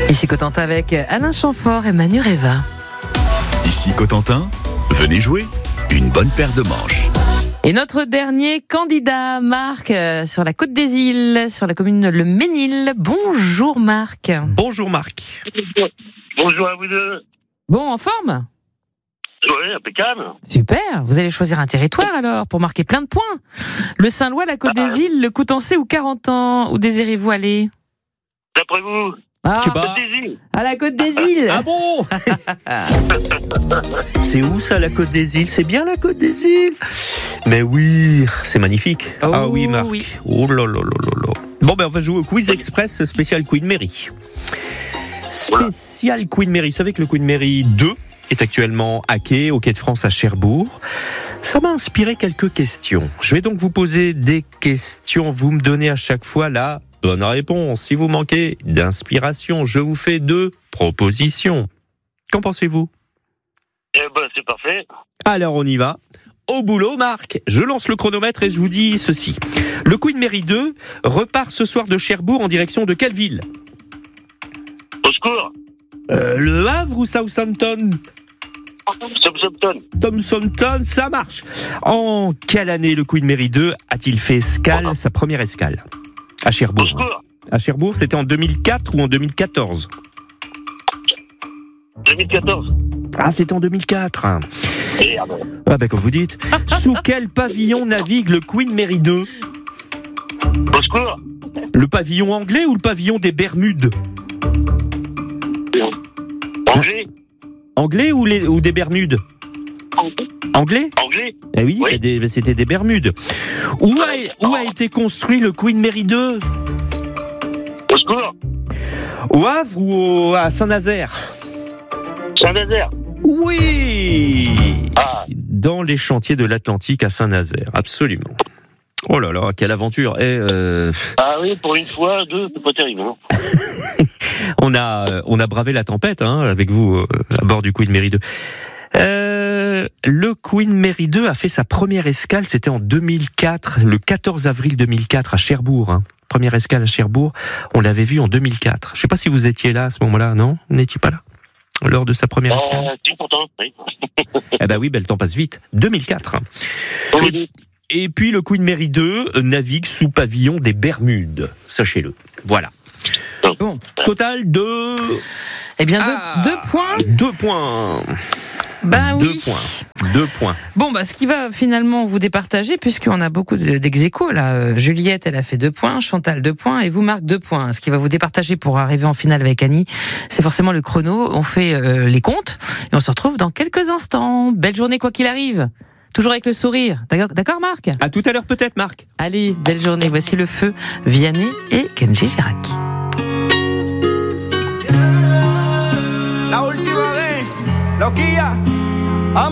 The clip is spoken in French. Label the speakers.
Speaker 1: Ici Cotentin avec Alain Chamfort et Manu Reva.
Speaker 2: Ici Cotentin, venez jouer une bonne paire de manches.
Speaker 1: Et notre dernier candidat, Marc, sur la Côte des Îles, sur la commune Le Mesnil. Bonjour Marc.
Speaker 3: Bonjour Marc.
Speaker 4: Bonjour à vous deux.
Speaker 1: Bon, en forme ?
Speaker 4: Oui, impeccable.
Speaker 1: Super, vous allez choisir un territoire alors pour marquer plein de points. Le Saint-Lois, la Côte des Îles, le Coutançais ou Carentan ? Où désirez-vous aller ?
Speaker 4: D'après vous,
Speaker 1: Ah, à la Côte des Îles.
Speaker 3: Ah bon? C'est où ça, la Côte des Îles? C'est bien la Côte des Îles? Mais oui, c'est magnifique.
Speaker 1: Oh,
Speaker 3: ah oui, Marc.
Speaker 1: oui.
Speaker 3: Oh là là là là là. Bon, ben on va jouer au Quiz Express spécial Queen Mary. Spécial Queen Mary. Vous savez que le Queen Mary 2 est actuellement à quai, au Quai de France à Cherbourg. Ça m'a inspiré quelques questions. Je vais donc vous poser des questions. Vous me donnez à chaque fois la bonne réponse. Si vous manquez d'inspiration, je vous fais 2 propositions. Qu'en pensez-vous ?
Speaker 4: eh ben, c'est parfait.
Speaker 3: Alors on y va. Au boulot, Marc. Je lance le chronomètre et je vous dis ceci. Le Queen Mary 2 repart ce soir de Cherbourg en direction de quelle ville ?
Speaker 4: Au secours.
Speaker 3: Le Havre ou Southampton ?
Speaker 4: Southampton.
Speaker 3: Ça marche. En quelle année le Queen Mary 2 a-t-il fait escale, sa première escale ? À
Speaker 4: Au
Speaker 3: Cherbourg.
Speaker 4: secours.
Speaker 3: À Cherbourg, c'était en 2004 ou en 2014 ?
Speaker 4: 2014.
Speaker 3: Ah, c'était en 2004.
Speaker 4: Merde.
Speaker 3: Ah ben comme vous dites. Sous quel pavillon navigue le Queen Mary 2 ?
Speaker 4: Au secours.
Speaker 3: Le pavillon anglais ou le pavillon des Bermudes ?
Speaker 4: Anglais.
Speaker 3: Anglais ou des Bermudes ? Anglais ?
Speaker 4: Anglais.
Speaker 3: Eh oui,
Speaker 4: Oui.
Speaker 3: c'était des Bermudes. Où a été construit le Queen Mary 2 ?
Speaker 4: Au secours.
Speaker 3: Au Havre ou à Saint-Nazaire ?
Speaker 4: Saint-Nazaire.
Speaker 3: Oui,
Speaker 4: Ah.
Speaker 3: dans les chantiers de l'Atlantique à Saint-Nazaire, absolument. Oh là là, quelle aventure.
Speaker 4: Ah oui, pour une fois, 2, c'est pas terrible. Hein.
Speaker 3: On a bravé la tempête avec vous à bord du Queen Mary 2. Le Queen Mary 2 a fait sa première escale, c'était en 2004, le 14 avril 2004 à Cherbourg. Première escale à Cherbourg, on l'avait vu en 2004. Je ne sais pas si vous étiez là à ce moment-là, non ? Vous n'étiez pas là lors de sa première escale ?
Speaker 4: Si, pourtant, oui.
Speaker 3: Eh ben oui, le temps passe vite. 2004.
Speaker 4: Oui.
Speaker 3: Et puis le Queen Mary 2 navigue sous pavillon des Bermudes, sachez-le. Voilà.
Speaker 1: Bon,
Speaker 3: Total de...
Speaker 1: eh bien 2 points.
Speaker 3: 2 points.
Speaker 1: Bah oui.
Speaker 3: 2 points.
Speaker 1: Bon, bah, ce qui va finalement vous départager, puisqu'on a beaucoup d'ex-aequo, là. Juliette, elle a fait 2 points, Chantal 2 points, et vous, Marc, 2 points. Ce qui va vous départager pour arriver en finale avec Annie, c'est forcément le chrono. On fait les comptes, et on se retrouve dans quelques instants. Belle journée, quoi qu'il arrive. Toujours avec le sourire. D'accord, Marc ?
Speaker 3: À tout à l'heure peut-être, Marc.
Speaker 1: Allez, belle journée. Voici le feu, Vianney et Kenji Girac.
Speaker 5: La última vez, loquilla.